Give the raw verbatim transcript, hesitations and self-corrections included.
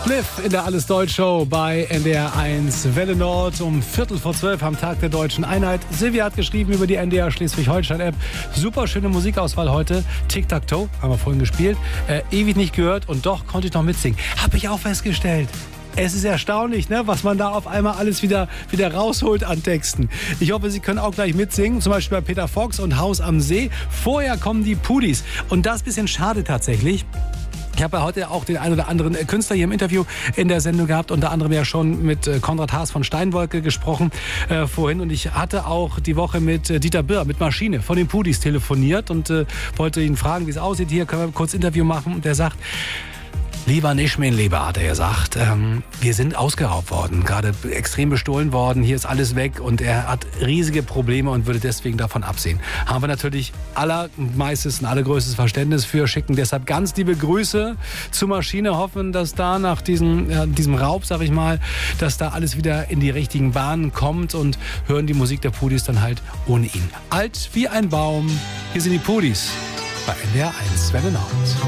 Spliff in der Alles-Deutsch-Show bei N D R eins Welle Nord um Viertel vor zwölf am Tag der Deutschen Einheit. Silvia hat geschrieben über die N D R Schleswig-Holstein-App. Super schöne Musikauswahl heute. Tic-Tac-Toe, haben wir vorhin gespielt. Äh, ewig nicht gehört und doch konnte ich noch mitsingen. Habe ich auch festgestellt. Es ist erstaunlich, ne, was man da auf einmal alles wieder, wieder rausholt an Texten. Ich hoffe, Sie können auch gleich mitsingen, zum Beispiel bei Peter Fox und Haus am See. Vorher kommen die Pudis. Und das ist ein bisschen schade tatsächlich. Ich habe ja heute auch den einen oder anderen Künstler hier im Interview in der Sendung gehabt, unter anderem ja schon mit Konrad Haas von Steinwolke gesprochen äh, vorhin. Und ich hatte auch die Woche mit äh, Dieter Birr, mit Maschine von den Pudis telefoniert und äh, wollte ihn fragen, wie es aussieht. Hier können wir kurz Interview machen. Und der sagt: Lieber nicht mehr, lieber, hat er gesagt. Ähm, wir sind ausgeraubt worden, gerade extrem bestohlen worden. Hier ist alles weg und er hat riesige Probleme und würde deswegen davon absehen. Haben wir natürlich allermeistes und allergrößtes Verständnis für, schicken deshalb ganz liebe Grüße zur Maschine, hoffen, dass da nach diesem, ja, diesem Raub, sag ich mal, dass da alles wieder in die richtigen Bahnen kommt und hören die Musik der Pudis dann halt ohne ihn. Alt wie ein Baum, hier sind die Pudis bei N D R eins Welle Nord.